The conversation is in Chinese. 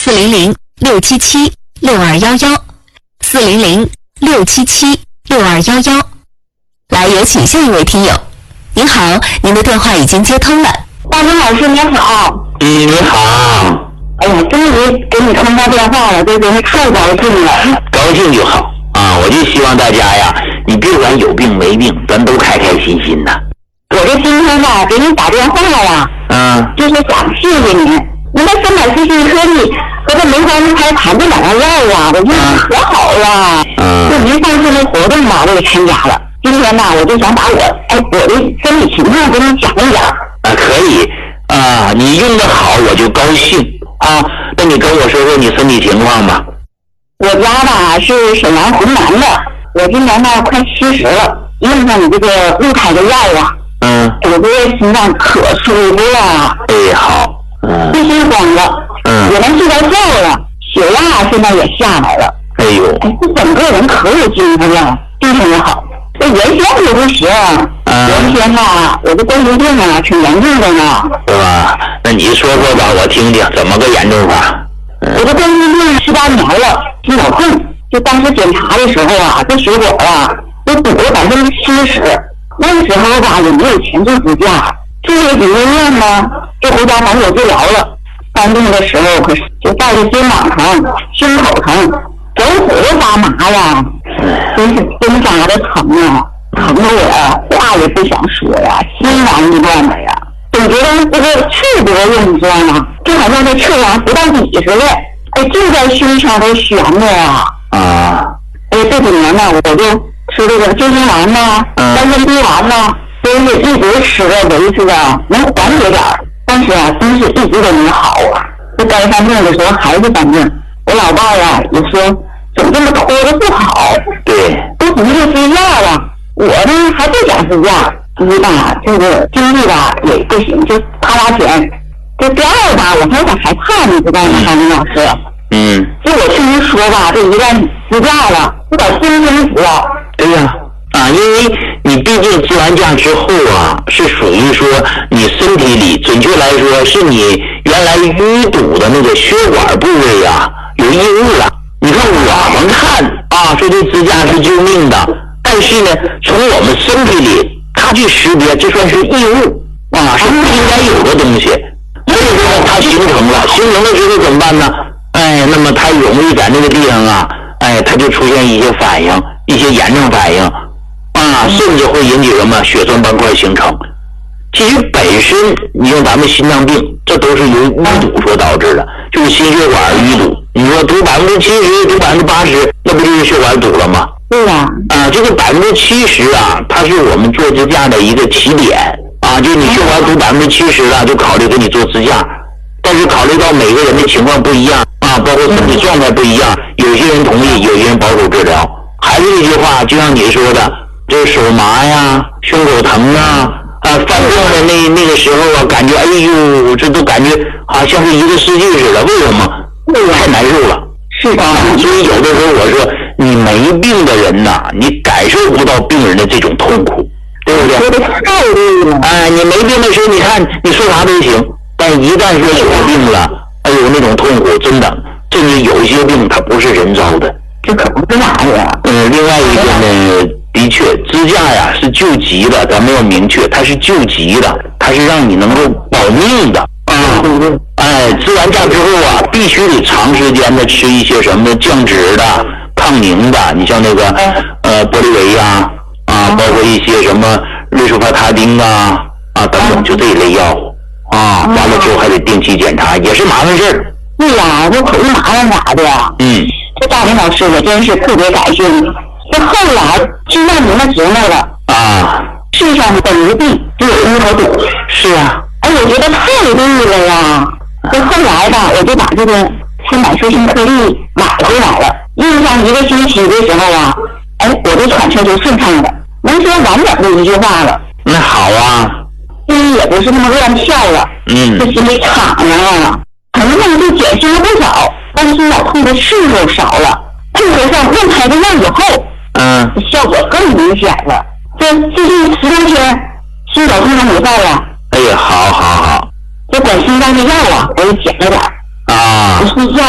400-677-6211，400-677-6211。来，有请下一位听友。您好，您的电话已经接通了。 大明老师您好。 你好。 哎呀，终于给你通到电话了，这真是太高兴了。 高兴就好啊！我就希望大家呀，你别管有病没病，咱都开开心心的。 我这今天吧给你打电话呀，就是想谢谢你。你那340颗粒和这梅花鹿胎盘这两样药啊，我觉得可好了。就您上次那活动吧，我也参加了。今天呢，我就想把我的身体情况跟你讲一讲。 可以啊，你用的好我就高兴啊。那你跟我说说你身体情况吧。 我家吧是沈阳浑南的，我今年呢快70了，用上你这个鹿胎的药啊，我这个心脏可舒服了。 哎，好， 最心慌了，我能睡着觉了，血压现在也下来了。 哎呦， 这整个人可有精神了，精神也好。这原先就不行，原先吧，我这冠心病啊挺严重的呢。 是吧？那你说说吧，我听听怎么个严重法？ 我这冠心病7、8年了，心脑痛。就当时检查的时候啊，这血管啊都堵了70%。那个时候吧也没有钱做支架，住了几个月呢，就回家反手治疗了。当病的时候可是就带着肩膀疼、胸口疼，走火都发麻呀，真是挣扎的疼啊，疼得我话也不想说呀，心忙意乱的呀，总觉得这个气不够用，你知道吗？就好像这气啊不到底似的，就在胸腔都悬着呀。这几年呢，我就吃这个救心丸呐、丹参滴丸呐，都是一直吃着维持着，能缓解点儿。但是啊，真是一直都没好啊。这该犯病的时候还是犯病。我老伴儿啊也说，怎么这么拖着不好？ 对， 都不是支架了。我呢还不想支架，因为吧这个经济吧也不行，就花钱。这第二吧，我还有点害怕，你知道吗，张明老师？就我听您说吧，这一旦支架了，有点惊惊死了。 对呀，因为你毕竟支完架之后啊，是属于说你身体里，准确来说是你原来淤堵的那个血管部位啊有异物了。你看我们看啊，说这支架是救命的，但是呢，从我们身体里它去识别，这算是异物啊，是不应该有的东西。所以说它形成了之后怎么办呢？那么它容易在那个地方啊，它就出现一些反应，一些炎症反应啊，甚至会引起什么血栓斑块形成。其实本身你用咱们心脏病，这都是由淤堵所导致的，就是心血管淤堵。你说堵70%、堵80%，那不就是血管堵了吗？ 对呀。 这个70%啊，它是我们做支架的一个起点啊，就是你血管堵70%了，就考虑给你做支架。但是考虑到每个人的情况不一样啊，包括身体状态不一样，有些人同意，有些人保守治疗。还是那句话，就像你说的，这手麻呀，胸口疼啊，犯病的那个时候啊，感觉哎呦，这都感觉好像是一个世界似的。为什么？太难受了。 是的。 所以有的时候我说，你没病的人呐，你感受不到病人的这种痛苦，对不对？ 说的太对了。 你没病的时候，你看你说啥都行。但一旦说有病了，哎呦，那种痛苦真的，甚至有一些病它不是人造的， 这可不是啥呀。 另外一个呢，的确支架呀是救急的，咱们要明确，它是救急的，它是让你能够保命的啊。支完架之后啊，必须得长时间的吃一些什么降脂的、抗凝的，你像那个玻利维呀包括一些什么瑞舒发他汀啊等等，就这一类药物。完了之后还得定期检查，也是麻烦事儿。 对呀，这可是麻烦啥的呀。这大明老师，我真是特别感谢你。这后来听到您的节目了世上本无病，只有乌合堵。 是啊。 我觉得太对了呀。这后来吧，我就把这个340颗粒买回来了。用上1个星期的时候啊，我这喘气就顺畅了，能说完整的一句话了。 那好啊。 心也不是那么乱跳了，这心里敞亮了，疼痛就减轻了不少，但是心脑痛的次数少了。配合上用开的药以后，效果更明显了。这最近10多天，心脑痛都没犯了。 哎呀，好。 这管心脏的药啊，我也减了点。睡觉